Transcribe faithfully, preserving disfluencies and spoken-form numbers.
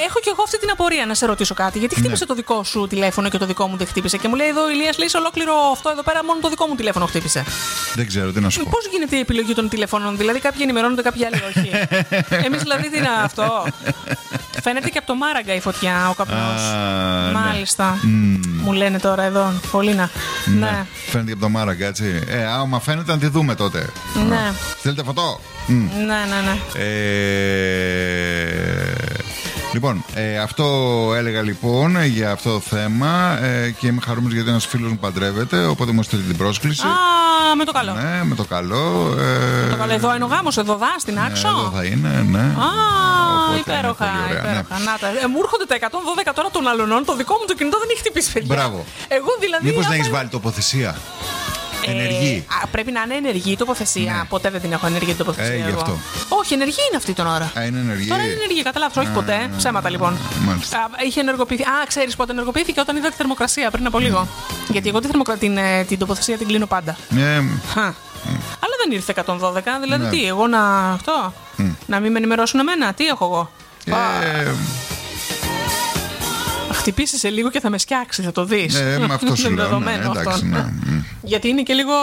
έχω και εγώ αυτή την απορία να σε ρωτήσω κάτι. Γιατί χτύπησε ναι. το δικό σου τηλέφωνο και το δικό μου δεν χτύπησε. Και μου λέει εδώ, Ηλίας, λέει ολόκληρο αυτό εδώ πέρα, μόνο το δικό μου τηλέφωνο χτύπησε. Δεν ξέρω τι να σου πω. Πώς γίνεται η επιλογή των τηλεφώνων, δηλαδή κάποιοι ενημερώνονται, κάποιοι άλλοι όχι. Εμείς δηλαδή τι είναι αυτό. Φαίνεται και από το Μάραγκα η φωτιά, ο καπνός. Α, μάλιστα. Ναι. Μου λένε τώρα εδώ, Πολίνα. Ναι. ναι. Φαίνεται και από το Μάραγκα, έτσι. Ε, άμα φαίνεται να τη δούμε τότε. Ναι. Θέλετε φωτό. Ναι, ναι, ναι. Ε... Λοιπόν, ε, αυτό έλεγα λοιπόν για αυτό το θέμα ε, και είμαι χαρούμενος γιατί ένας φίλος μου παντρεύεται, οπότε μου στείλει την πρόσκληση. Α, με το καλό. Ναι, με το καλό. Ε, με το καλό. Εδώ είναι ο γάμος, εδώ δά, στην Άξο. Ναι, εδώ θα είναι, ναι. Α, οπότε υπέροχα, ωραία, υπέροχα. Ναι. Να, τα, ε, μου έρχονται τα εκατόν δώδεκα τώρα των αλωνών, το δικό μου το κινητό δεν έχει χτυπήσει, παιδιά. Μπράβο. Εγώ δηλαδή. Μήπως άμα... να έχεις βάλει τοποθεσία. Ενεργή. Ε, πρέπει να είναι ενεργή η τοποθεσία. Ναι. Ποτέ δεν την έχω ενεργή η τοποθεσία. Ε, γι' αυτό. Όχι, ενεργή είναι αυτή την ώρα. Α, είναι ενεργή. Τώρα είναι ενεργή, καταλάβεις. Όχι ποτέ. Α, ψέματα λοιπόν. Μάλιστα. Α, είχε ενεργοποιηθεί. Α, ξέρεις πότε ενεργοποιήθηκε? Όταν είδα τη θερμοκρασία πριν από λίγο. Mm. Γιατί εγώ τη θερμοκρα... την, την τοποθεσία την κλείνω πάντα. Ναι. Mm. Αλλά δεν ήρθε εκατόν δώδεκα. Δηλαδή ναι. τι, εγώ να. Αυτό. Mm. Να μην με ενημερώσουν εμένα. Τι έχω εγώ. Ε... Χτυπήσει σε λίγο και θα με σκιάξει, θα το δεις. Ε, με αυτό σου λέω. Ναι, εντάξει, ναι. Γιατί είναι και λίγο